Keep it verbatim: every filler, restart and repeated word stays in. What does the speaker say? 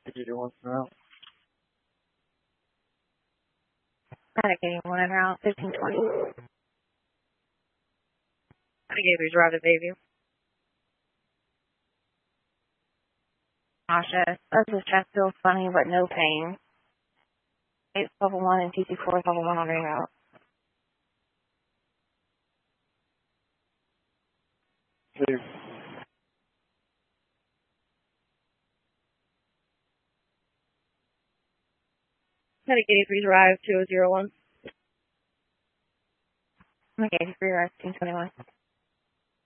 eighty-one route. Medic eighty-one en route, fifteen twenty. Medic eighty-three's arrived at Bayview. Nauseous. Does his chest feel funny but no pain. Eight level one and T C four level one on route. Clear. Medic eighty-three's arrived, two oh zero one. Medic eighty-three arrived, fifteen twenty-one.